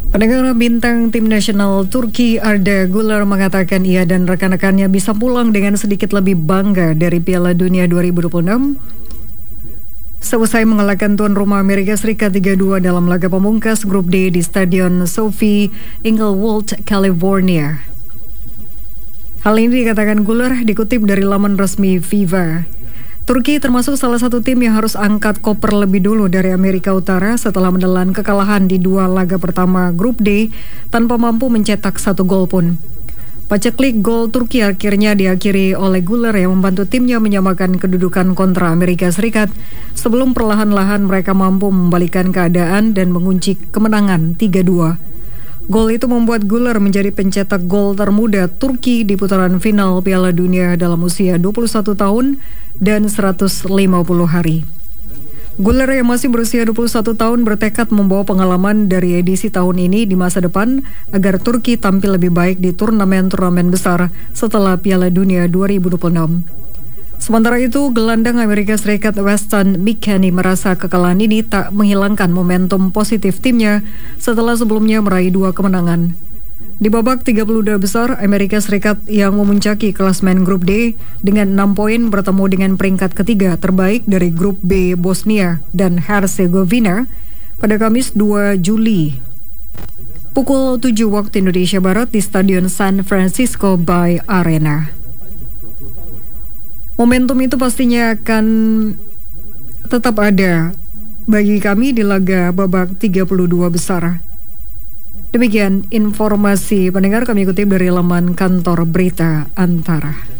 Pendengar, bintang tim nasional Turki Arda Güler mengatakan ia dan rekan-rekannya bisa pulang dengan sedikit lebih bangga dari Piala Dunia 2026 seusai mengalahkan tuan rumah Amerika Serikat 3-2 dalam laga pemungkas grup D di Stadion Sophie Inglewood, California. Hal ini dikatakan Güler dikutip dari laman resmi FIFA. Turki termasuk salah satu tim yang harus angkat koper lebih dulu dari Amerika Utara setelah menelan kekalahan di 2 laga pertama grup D tanpa mampu mencetak 1 gol pun. Paceklik gol Turki akhirnya diakhiri oleh Güler yang membantu timnya menyamakan kedudukan kontra Amerika Serikat sebelum perlahan-lahan mereka mampu membalikan keadaan dan mengunci kemenangan 3-2. Gol itu membuat Güler menjadi pencetak gol termuda Turki di putaran final Piala Dunia dalam usia 21 tahun dan 150 hari. Güler yang masih berusia 21 tahun bertekad membawa pengalaman dari edisi tahun ini di masa depan agar Turki tampil lebih baik di turnamen-turnamen besar setelah Piala Dunia 2026. Sementara itu, gelandang Amerika Serikat Weston McKennie merasa kekalahan ini tak menghilangkan momentum positif timnya setelah sebelumnya meraih 2 kemenangan. Di babak 32 besar, Amerika Serikat yang memuncaki klasmen grup D dengan 6 poin bertemu dengan peringkat ketiga terbaik dari grup B Bosnia dan Herzegovina pada Kamis 2 Juli. Pukul 7 waktu Indonesia Barat di Stadion San Francisco Bay Arena. Momentum itu pastinya akan tetap ada bagi kami di laga babak 32 besar. Demikian informasi pendengar kami kutip dari laman kantor berita Antara.